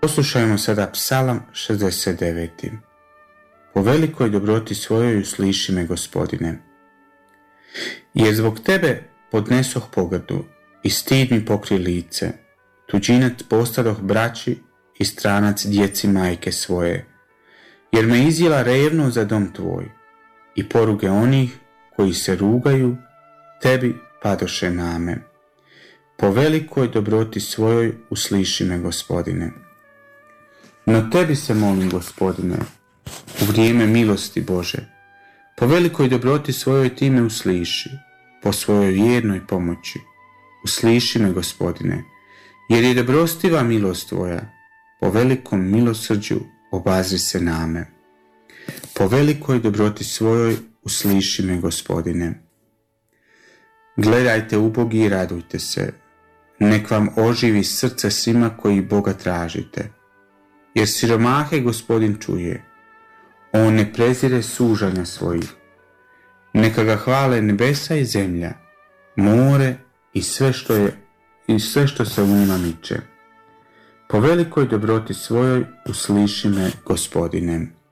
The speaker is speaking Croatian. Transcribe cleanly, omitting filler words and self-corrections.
Poslušajmo sada Psalam 69. Po velikoj dobroti svojoj usliši me, Gospodine. Jer zbog tebe podnesoh pogrdu i stid mi pokri lice, tuđinac postadoh braći i stranac djeci majke svoje, jer me izjela revno za dom tvoj i poruge onih koji se rugaju tebi padoše name. Po velikoj dobroti svojoj usliši me, Gospodine. No tebi se molim, Gospodine, u vrijeme milosti Bože. Po velikoj dobroti svojoj ti me usliši, po svojoj vjernoj pomoći. Usliši me, Gospodine, jer je dobrostiva milost tvoja. Po velikom milosrđu obazri se name. Po velikoj dobroti svojoj usliši me, Gospodine. Gledajte ubogi i radujte se. Nek vam oživi srce svima koji Boga tražite. Jer siromahe Gospodin čuje. On ne prezire sužanja svojih. Neka ga hvale nebesa i zemlja, more i sve što se u njima miče. Po velikoj dobroti svojoj usliši me, Gospodine.